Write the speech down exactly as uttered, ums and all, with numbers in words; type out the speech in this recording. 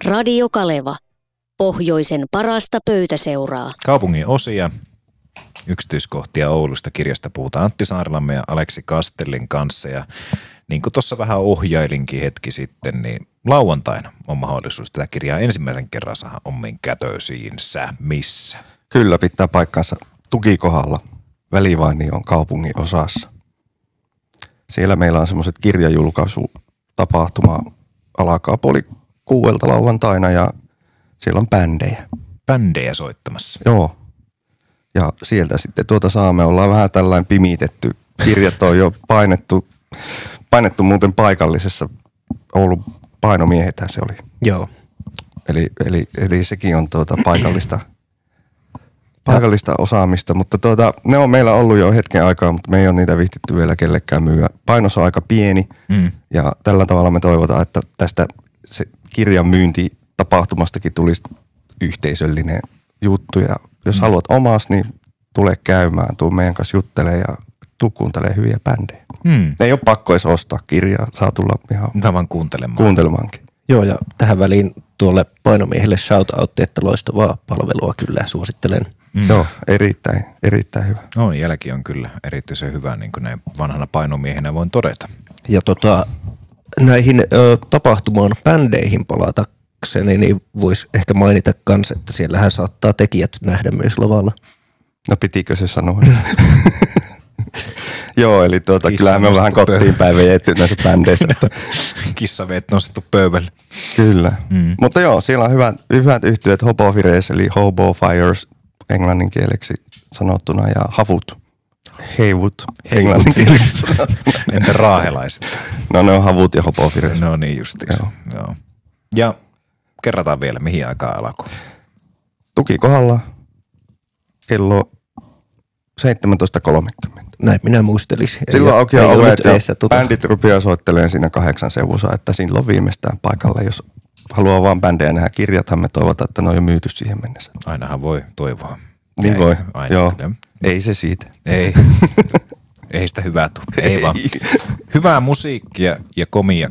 Radio Kaleva. Pohjoisen parasta pöytäseuraa. Kaupungin osia, yksityiskohtia Oulusta kirjasta puhutaan Antti Saarilamme ja Aleksi Kastellin kanssa. Ja niin kuin tuossa vähän ohjailinkin hetki sitten, niin lauantaina on mahdollisuus tätä kirjaa ensimmäisen kerran saada omiin kätöisiinsä. Missä? Kyllä, pitää paikkansa Tukikohdalla. Välivaini on kaupungin osassa. Siellä meillä on semmoiset kirjajulkaisutapahtuma, alkaa puoli kuuelta lauantaina ja siellä on bändejä. Bändejä soittamassa. Joo. Ja sieltä sitten tuota saamme, ollaan vähän tällainen pimitetty. Kirjat on jo painettu, painettu muuten paikallisessa, Oulun painomiehethän se oli. Joo. Eli, eli, eli sekin on tuota paikallista, paikallista osaamista, mutta tuota, ne on meillä ollut jo hetken aikaa, mutta me ei ole niitä vihtitty vielä kellekään myyä. Painos on aika pieni mm. ja tällä tavalla me toivotaan, että tästä se kirjan myynti tapahtumastakin tulisi yhteisöllinen juttu ja jos mm. haluat omas, niin tule käymään, tuu meidän kanssa juttelemaan ja tuu kuuntelemaan hyviä bändejä. Mm. Ei ole pakko edes ostaa kirjaa, saa tulla ihan vaan kuuntelemaan. kuuntelemaankin. Joo, ja tähän väliin tuolle painomiehelle shoutoutti, että loistavaa palvelua kyllä suosittelen. Mm. Joo, erittäin, erittäin hyvä. No, jälki on kyllä erityisen hyvä, niin kuin näin vanhana painomiehenä voin todeta. Ja tota, näihin ö, tapahtumaan bändeihin palatakseni, niin voisi ehkä mainita kanssa, että siellähän saattaa tekijät nähdä myös lavalla. No pitikö se sanoa? Joo, eli tuota, kyllähän me on vähän kotiin päivän jetty näissä bändeissä. Että kissaveet nostettu pöydälle. Kyllä. Mm. Mutta joo, siellä on hyvät, hyvät yhtiöt, Hobo Fires eli Hobo Fires englanninkieleksi sanottuna ja Havut. Heivut englanninkieleksi sanottuna. Entä raahelaiset? No ne on Havut ja Hobo Fires. No niin justiinsa. Joo. Joo. Ja kerrataan vielä, mihin aikaan alkoi? Tukikohdalla kello seitsemäntoista kolmekymmentä. Näin minä muistelisin. Silloin auki on ovet ja tuota. Bändit rupeaa soittelemaan siinä kahdeksan sevussa, että silloin viimeistään paikalle. Jos haluaa vaan bändejä nähdä kirjathan, me toivotaan, että ne on jo myyty siihen mennessä. Ainahan voi toivoa. Niin voi, aina joo. Kyllä. Ei se siitä. Ei. Ei sitä hyvää tule. Ei vaan. Hyvää musiikkia ja komia